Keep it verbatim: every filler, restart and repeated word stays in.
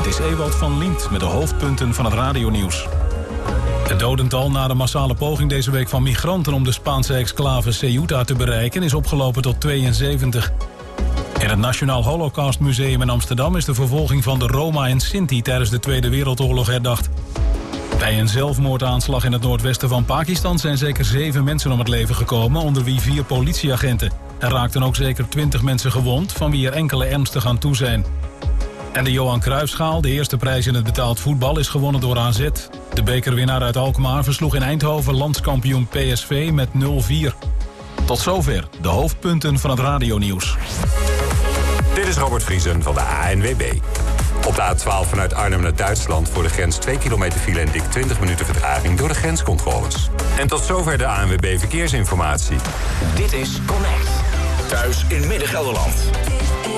Dit is Ewald van Liemt met de hoofdpunten van het radionieuws. Het dodental na de massale poging deze week van migranten om de Spaanse exclave Ceuta te bereiken is opgelopen tot tweeënzeventig. In het Nationaal Holocaust Museum in Amsterdam is de vervolging van de Roma en Sinti tijdens de Tweede Wereldoorlog herdacht. Bij een zelfmoordaanslag in het noordwesten van Pakistan zijn zeker zeven mensen om het leven gekomen, onder wie vier politieagenten. Er raakten ook zeker twintig mensen gewond, van wie er enkele ernstig aan toe zijn. En de Johan Cruijffschaal, de eerste prijs in het betaald voetbal, is gewonnen door A Z. De bekerwinnaar uit Alkmaar versloeg in Eindhoven landskampioen P S V met nul vier. Tot zover de hoofdpunten van het radionieuws. Dit is Robert Vriesen van de A N W B. Op de A twaalf vanuit Arnhem naar Duitsland voor de grens twee kilometer file en dik twintig minuten vertraging door de grenscontroles. En tot zover de A N W B Verkeersinformatie. Dit is Connect. Thuis in Midden-Gelderland.